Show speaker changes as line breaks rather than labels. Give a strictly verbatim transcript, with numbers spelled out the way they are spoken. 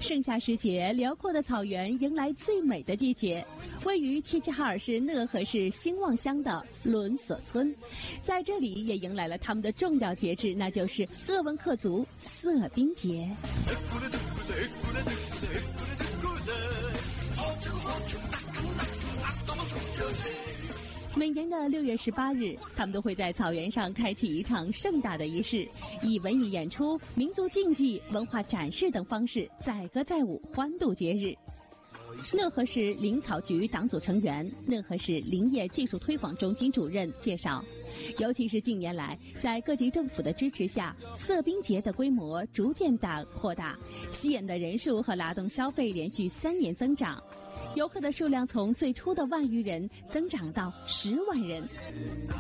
盛夏时节，辽阔的草原迎来最美的季节。位于齐齐哈尔市讷河市兴旺乡的伦索村，在这里也迎来了他们的重要节日，那就是鄂温克族色冰节。每年的六月十八日，他们都会在草原上开启一场盛大的仪式，以文艺演出、民族竞技、文化展示等方式载歌载舞，欢度节日。讷河市林草局党组成员、讷河市林业技术推广中心主任介绍，尤其是近年来，在各级政府的支持下，色冰节的规模逐渐大扩大，吸引的人数和劳动消费连续三年增长，游客的数量从最初的万余人增长到十万人。